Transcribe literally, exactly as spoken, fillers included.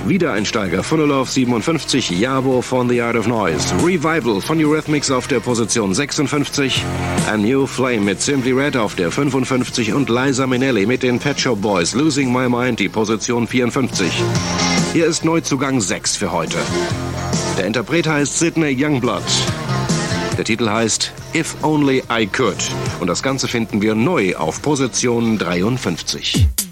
Wiedereinsteiger von Null auf siebenundfünfzig, Yabo von The Art of Noise. Revival von Eurythmics auf der Position sechsundfünfzig. A New Flame mit Simply Red auf der fünfundfünfzig und Liza Minnelli mit den Pet Shop Boys. Losing My Mind, die Position vierundfünfzig. Hier ist Neuzugang sechs für heute. Der Interpret heißt Sidney Youngblood. Der Titel heißt If Only I Could. Und das Ganze finden wir neu auf Position dreiundfünfzig.